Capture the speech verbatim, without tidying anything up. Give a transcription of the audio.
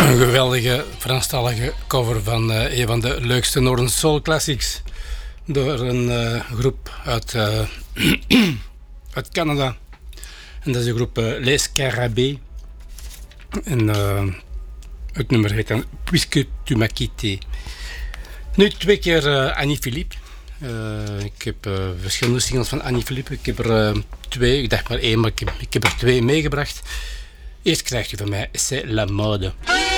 Een geweldige Franstalige cover van uh, een van de leukste Northern Soul Classics door een uh, groep uit, uh, uit Canada. En dat is de groep uh, Les Scarabées. En uh, het nummer heet dan Puisque tu m'as quitté. Nu twee keer uh, Annie Philippe. Uh, ik heb uh, verschillende singles van Annie Philippe. Ik heb er uh, twee, ik dacht maar één, maar ik heb, ik heb er twee meegebracht. Eerst krijg je van mij C'est la mode.